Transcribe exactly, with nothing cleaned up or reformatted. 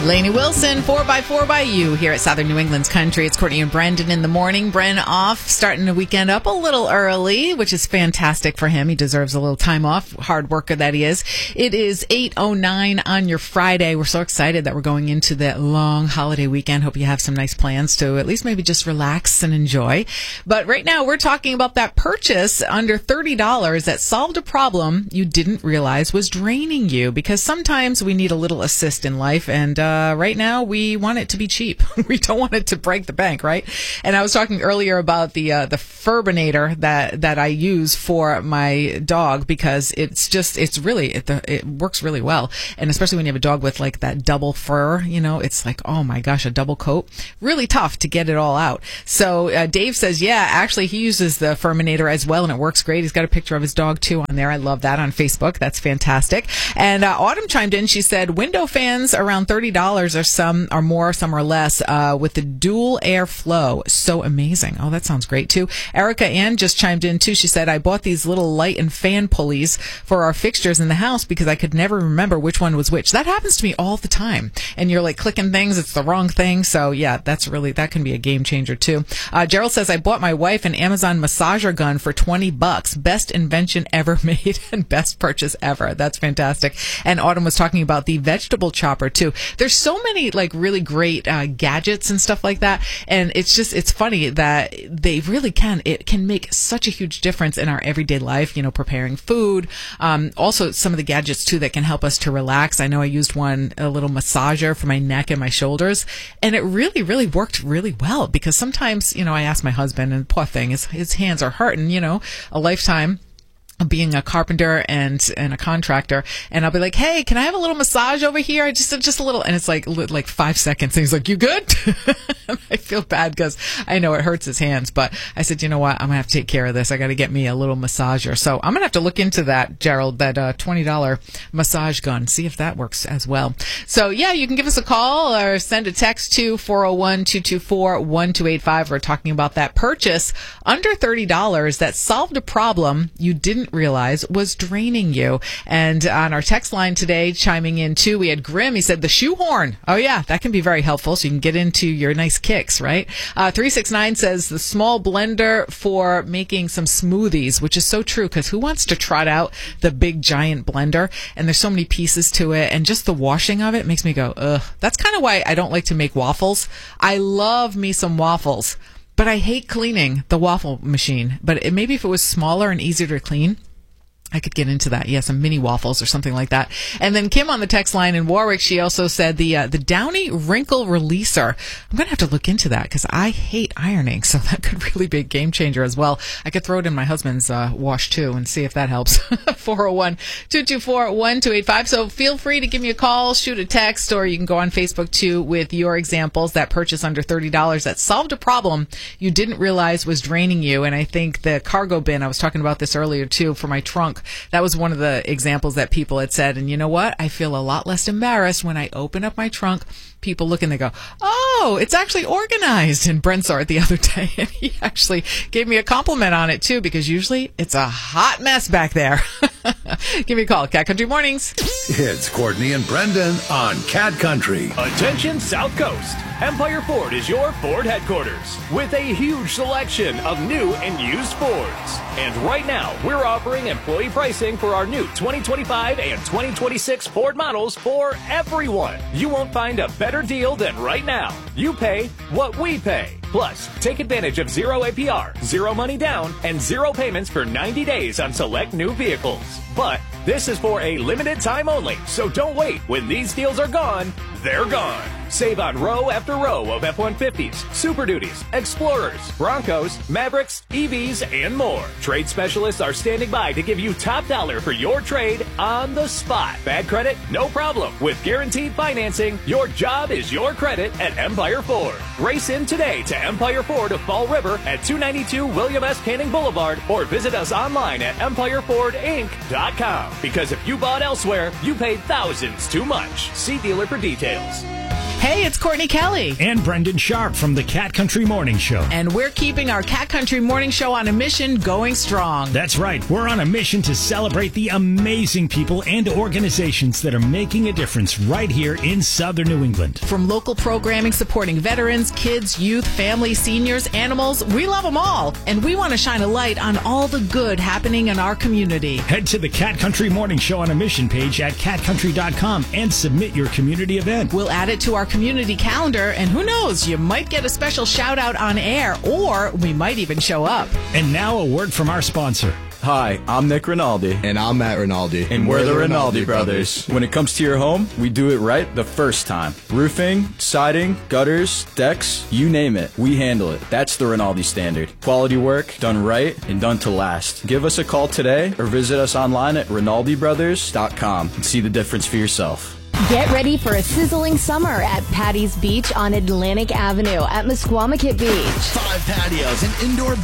Lainey Wilson, four by four by you here at Southern New England's Country. It's Courtney and Brendan in the morning. Bren off, starting the weekend up a little early, which is fantastic for him. He deserves a little time off, hard worker that he is. It is eight oh nine on your Friday. We're so excited that we're going into that long holiday weekend. Hope you have some nice plans to at least maybe just relax and enjoy. But right now we're talking about that purchase under thirty dollars that solved a problem you didn't realize was draining you, because sometimes we need a little assist in life, and uh Uh, right now, we want it to be cheap. We don't want it to break the bank, right? And I was talking earlier about the uh, the Furminator that that I use for my dog, because it's just it's really it, it works really well, and especially when you have a dog with like that double fur, you know, it's like, oh my gosh, a double coat, really tough to get it all out. So uh, Dave says, yeah, actually he uses the Furminator as well, and it works great. He's got a picture of his dog too on there. I love that on Facebook. That's fantastic. And uh, Autumn chimed in. She said window fans around thirty dollars. Or some are more, some are less, uh, with the dual air flow. So amazing. Oh, that sounds great too. Erica Ann just chimed in too. She said, I bought these little light and fan pulleys for our fixtures in the house because I could never remember which one was which. That happens to me all the time. And you're like clicking things, it's the wrong thing. So yeah, that's really, that can be a game changer too. Uh, Gerald says, I bought my wife an Amazon massager gun for twenty bucks. Best invention ever made and best purchase ever. That's fantastic. And Autumn was talking about the vegetable chopper too. There's so many like really great uh, gadgets and stuff like that, and it's just it's funny that they really can it can make such a huge difference in our everyday life, you know, preparing food. Um, also some of the gadgets too that can help us to relax. I know I used one, a little massager for my neck and my shoulders, and it really really worked really well, because sometimes, you know, I ask my husband, and poor thing, his, his hands are hurting, you know, a lifetime being a carpenter and and a contractor, and I'll be like, hey, can I have a little massage over here? I just just a little, and it's like like five seconds, and he's like, you good? I feel bad because I know it hurts his hands, but I said, you know what, I'm gonna have to take care of this. I got to get me a little massager, so I'm gonna have to look into that, Gerald, that uh, twenty dollars massage gun, see if that works as well. So yeah, you can give us a call or send a text to four oh one, two two four, one two eight five. We're talking about that purchase under thirty dollars that solved a problem you didn't realize was draining you. And on our text line today, chiming in too, we had Grim. He said the shoehorn. Oh yeah, that can be very helpful, so you can get into your nice kicks, right? Uh, three six nine says the small blender for making some smoothies, which is so true, because who wants to trot out the big giant blender? And there's so many pieces to it, and just the washing of it makes me go, ugh. That's kind of why I don't like to make waffles. I love me some waffles, but I hate cleaning the waffle machine. But it, maybe if it was smaller and easier to clean, I could get into that. Yeah, some mini waffles or something like that. And then Kim on the text line in Warwick, she also said the uh, the Downy wrinkle releaser. I'm going to have to look into that, because I hate ironing, so that could really be a game changer as well. I could throw it in my husband's uh, wash too and see if that helps. four oh one, two two four, one two eight five. So feel free to give me a call, shoot a text, or you can go on Facebook too with your examples that purchase under thirty dollars that solved a problem you didn't realize was draining you. And I think the cargo bin, I was talking about this earlier too, for my trunk. That was one of the examples that people had said. And you know what? I feel a lot less embarrassed when I open up my trunk. People look and they go, oh, it's actually organized. And Brent saw it the other day, and he actually gave me a compliment on it too, because usually it's a hot mess back there. Give me a call. Cat Country Mornings. It's Courtney and Brendan on Cat Country. Attention South Coast. Empire Ford is your Ford headquarters with a huge selection of new and used Fords. And right now, we're offering employee pricing for our new twenty twenty-five and twenty twenty-six Ford models for everyone. You won't find a better deal than right now. You pay what we pay. Plus, take advantage of zero A P R, zero money down, and zero payments for ninety days on select new vehicles. But this is for a limited time only, so don't wait. When these deals are gone, they're gone. Save on row after row of F one fifties, Super Duties, Explorers, Broncos, Mavericks, E Vs, and more. Trade specialists are standing by to give you top dollar for your trade on the spot. Bad credit? No problem. With guaranteed financing, your job is your credit at Empire Ford. Race in today to Empire Ford of Fall River at two ninety-two William S. Canning Boulevard, or visit us online at empire ford inc dot com. Because if you bought elsewhere, you paid thousands too much. See dealer for details. Hey, it's Courtney Kelly. And Brendan Sharp from the Cat Country Morning Show. And we're keeping our Cat Country Morning Show on a mission going strong. That's right. We're on a mission to celebrate the amazing people and organizations that are making a difference right here in Southern New England. From local programming supporting veterans, kids, youth, families, seniors, animals, we love them all. And we want to shine a light on all the good happening in our community. Head to the Cat Country Morning Show on a mission page at cat country dot com and submit your community event. We'll add it to our community calendar, and who knows, you might get a special shout out on air, or we might even show up. And now a word from our sponsor. Hi, I'm Nick Rinaldi. And I'm Matt Rinaldi. And, and we're, we're the Rinaldi, Rinaldi brothers. brothers. When it comes to your home, we do it right the first time. Roofing, siding, gutters, decks, you name it, we handle it. That's the Rinaldi standard. Quality work, done right, and done to last. Give us a call today or visit us online at rinaldi brothers dot com and see the difference for yourself. Get ready for a sizzling summer at Patty's Beach on Atlantic Avenue at Mesquamaket Beach. Five patios, an indoor